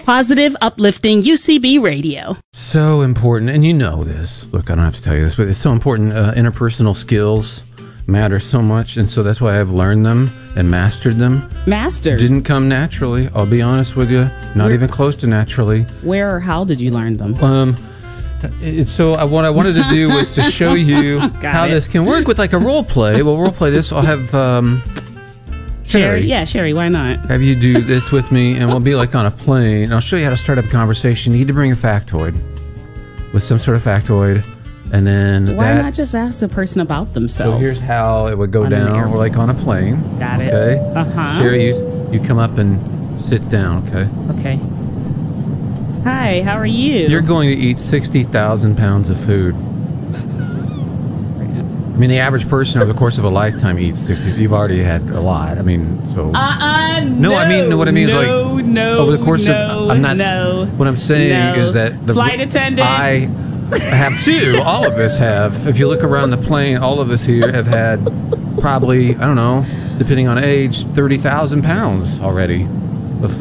Positive, uplifting UCB radio. So important, and you know this. Look, I don't have to tell you this, but it's so important. Interpersonal skills matter so much, and so that's why I've learned them and mastered them. Mastered? Didn't come naturally, I'll be honest with you. Not even close to naturally. Where or how did you learn them? What I wanted to do was to show you how this can work with like a role play. We'll role play this. I'll have Sherry. Yeah, Sherry, why not? Have you do this with me, and we'll be like on a plane. I'll show you how to start up a conversation. You need to bring a factoid with some sort of factoid. And then why not just ask the person about themselves? So here's how it would go down. We're like on a plane. Got it. Okay. Uh-huh. Sherry, you come up and sit down, okay? Okay. Hi, how are you? You're going to eat 60,000 pounds of food. I mean, the average person over the course of a lifetime eats 60. You've already had a lot. I mean, so. No, I mean, what I mean is like over the course of. I'm not. What I'm saying is that the flight attendant. I have two. All of us have. If you look around the plane, all of us here have had probably, I don't know, depending on age, 30,000 pounds already.